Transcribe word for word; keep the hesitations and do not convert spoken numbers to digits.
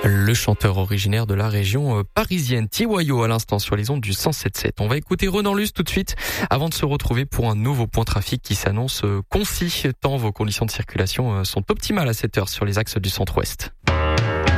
Le chanteur originaire de la région parisienne, Tiwayo, à l'instant sur les ondes du cent sept virgule sept. On va écouter Renan Luce tout de suite avant de se retrouver pour un nouveau point trafic qui s'annonce concis tant vos conditions de circulation sont optimales à cette heure sur les axes du centre-ouest.